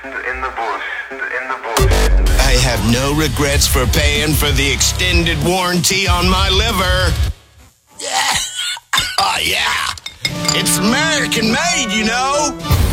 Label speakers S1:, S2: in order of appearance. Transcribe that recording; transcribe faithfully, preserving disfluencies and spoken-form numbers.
S1: in the bush, in the bush.
S2: I have no regrets for paying for the extended warranty on my liver. Yeah. Oh, yeah. It's American made, you know.